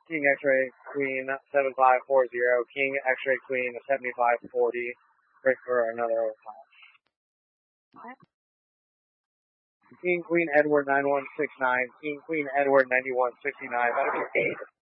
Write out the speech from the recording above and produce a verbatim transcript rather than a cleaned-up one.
King X-ray Queen seven five four zero. King X-ray Queen seventy-five forty. Break for another overtime. What? King Queen Edward nine one six nine. King Queen Edward ninety-one sixty-nine. That'll be eight.